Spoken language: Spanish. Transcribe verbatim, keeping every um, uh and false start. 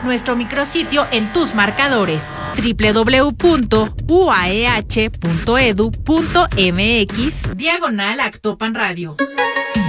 nuestro micrositio en tus marcadores doble u doble u doble u punto u a e h punto e d u punto m x diagonal Actopan Radio.